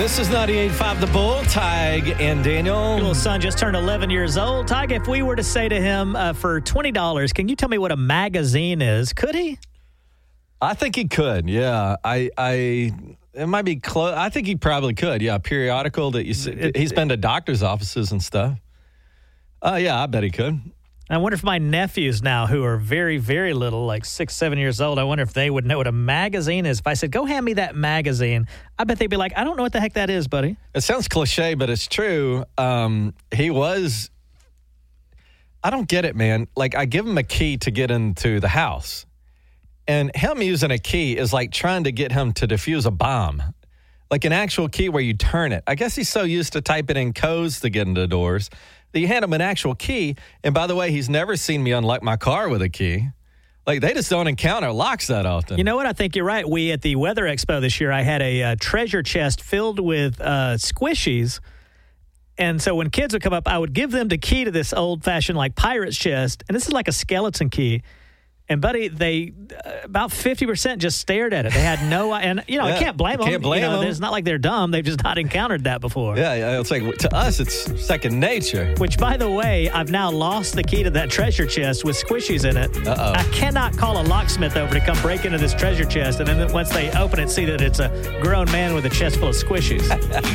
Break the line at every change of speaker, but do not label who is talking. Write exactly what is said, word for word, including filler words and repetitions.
This is ninety-eight point five The Bull. Tig and Daniel.
Your little son just turned eleven years old. Tig, if we were to say to him uh, for twenty dollars, can you tell me what a magazine is? Could he?
I think he could, yeah. I, I, it might be close. I think he probably could, yeah. A periodical that you see.
It,
he's been to doctor's offices and stuff. Oh, uh, yeah, I bet he could.
I wonder if my nephews now, who are very, very little, like six, seven years old, I wonder if they would know what a magazine is. If I said, go hand me that magazine, I bet they'd be like, I don't know what the heck that is, buddy.
It sounds cliche, but it's true. Um, he was, I don't get it, man. Like, I give him a key to get into the house. And him using a key is like trying to get him to defuse a bomb. Like an actual key where you turn it. I guess he's so used to typing in codes to get into doors that you hand him an actual key. And by the way, he's never seen me unlock my car with a key. Like, they just don't encounter locks that often.
You know what? I think you're right. We, at the Weather Expo this year, I had a, uh treasure chest filled with uh, squishies. And so when kids would come up, I would give them the key to this old-fashioned, like, pirate's chest. And this is like a skeleton key. And, buddy, they uh, about fifty percent just stared at it. They had no – and, you know,
yeah,
I can't blame them.
Can't blame
you know,
them.
It's not like they're dumb. They've just not encountered that before.
Yeah, yeah, it's like to us, it's second nature.
Which, by the way, I've now lost the key to that treasure chest with squishies in it.
Uh-oh.
I cannot call a locksmith over to come break into this treasure chest, and then once they open it, see that it's a grown man with a chest full of squishies.